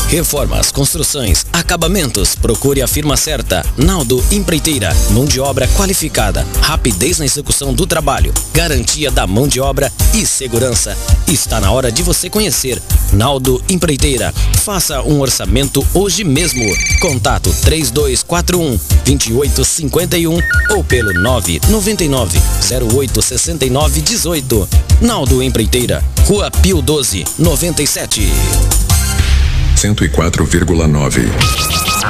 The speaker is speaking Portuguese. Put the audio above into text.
Reformas, construções, acabamentos. Procure a firma certa. Naldo Empreiteira. Mão de obra qualificada. Rapidez na execução do trabalho. Garantia da mão de obra e segurança. Está na hora de você conhecer Naldo Empreiteira. Faça um orçamento hoje mesmo. Contato 3241-2851 ou pelo 999-086918. Naldo Empreiteira. Rua Pio 12, 97. 104,9.